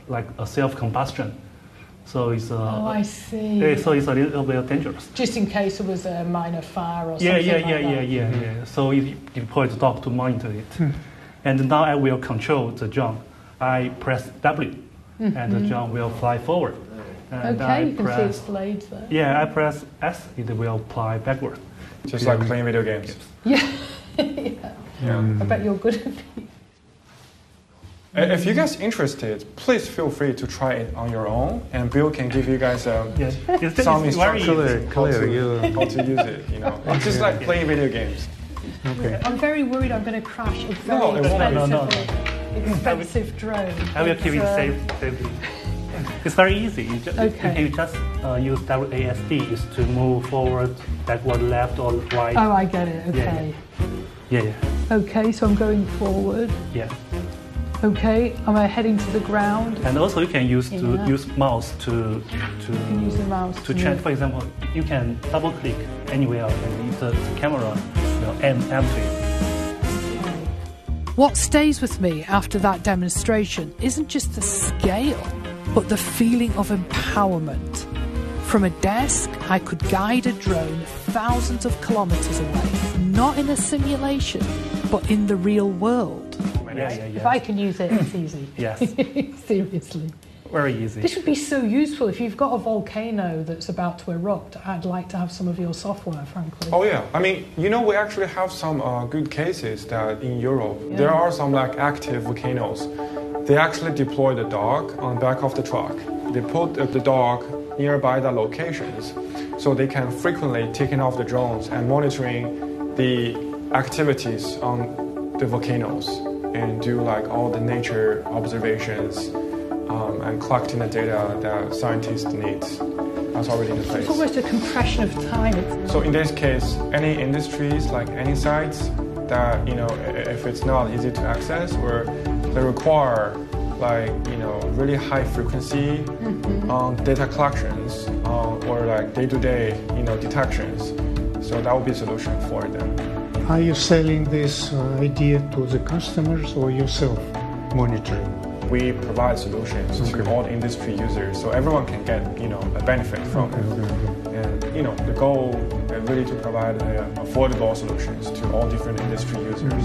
like a self-combustion. So it's I see. So it's a little bit dangerous. Just in case there was a minor fire or something Yeah. So you deploy the dog to monitor it. And now I will control the drone. I press W, and the drone will fly forward. And you can see its blades there. Yeah, I press S, it will fly backward. Just like playing video games. Yeah. I bet you're good at it. If you guys interested, please feel free to try it on your own, and Bill can give you guys some instructions how to use it. It's just like playing video games. Okay. I'm very worried I'm going to crash a very expensive drone. I will keep it safely. It's very easy. You just use WASD is to move forward, backward, left, or right. Oh, I get it. Okay. Yeah. Okay, so I'm going forward. Yeah. Okay, am I heading to the ground? And also you can use mouse to use the mouse to change. For example, you can double click anywhere and the camera will aim to it. What stays with me after that demonstration isn't just the scale, but the feeling of empowerment. From a desk, I could guide a drone thousands of kilometers away, not in a simulation, but in the real world. If I can use it, it's easy. Yes. Seriously. Very easy. This would be so useful. If you've got a volcano that's about to erupt, I'd like to have some of your software, frankly. Oh, yeah. I mean, we actually have some good cases that in Europe, there are some active volcanoes. They actually deploy the dog on the back of the truck. They put the dog nearby the locations so they can frequently taking off the drones and monitoring the activities on the volcanoes and do all the nature observations and collecting the data that scientists need. That's already in place. It's almost a compression of time. So in this case, any industries, any sites that, if it's not easy to access or they require really high frequency data collections or day-to-day, detections. So that would be a solution for them. Are you selling this idea to the customers or yourself monitoring? We provide solutions to all the industry users, so everyone can get a benefit from it. And the goal is really to provide affordable solutions to all different industry users.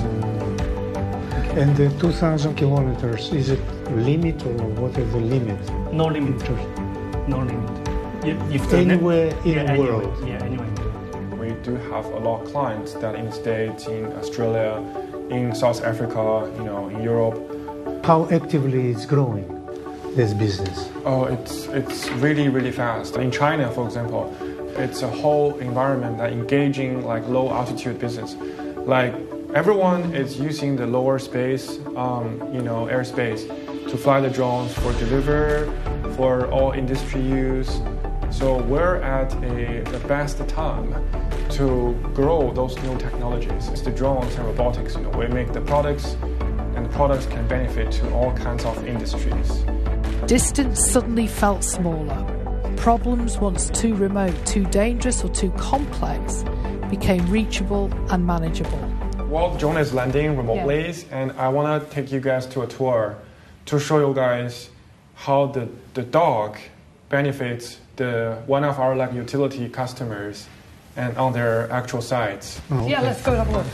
And the 2,000 kilometers, is it limit or what is the limit? No limit. No limit. Anywhere in the world. Yeah, anywhere. We do have a lot of clients that in the States, in Australia, in South Africa, in Europe. How actively it's growing, this business? Oh, it's really, really fast. In China, for example, it's a whole environment that engaging low altitude business. Everyone is using the lower space, airspace to fly the drones for deliver, for all industry use. So we're at the best time to grow those new technologies. It's the drones and robotics. We make the products, and the products can benefit to all kinds of industries. Distance suddenly felt smaller. Problems once too remote, too dangerous, or too complex became reachable and manageable. Well, drone is landing remotely, and I want to take you guys to a tour to show you guys how the dog benefits one of our utility customers and on their actual sites. Oh, yeah, let's go have a look.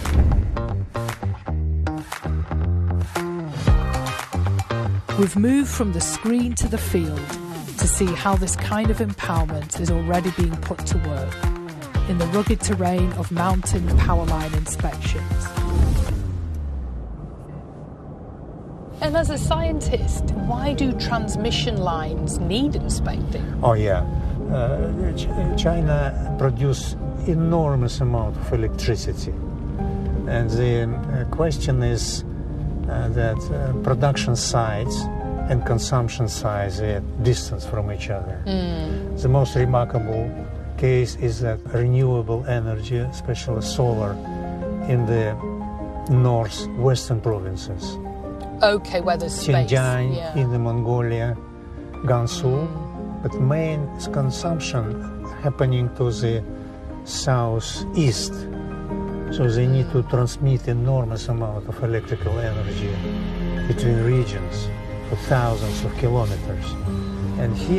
We've moved from the screen to the field to see how this kind of empowerment is already being put to work in the rugged terrain of mountain power line inspections. And as a scientist, why do transmission lines need inspecting? Oh yeah, China produces enormous amount of electricity, and the question is that production sites and consumption sites are distance from each other. The most remarkable case is that renewable energy, especially solar, in the northwestern provinces. Okay, where there's space. Xinjiang, in the Mongolia, Gansu, but main consumption happening to the southeast. So they need to transmit enormous amount of electrical energy between regions. for thousands of kilometers. And here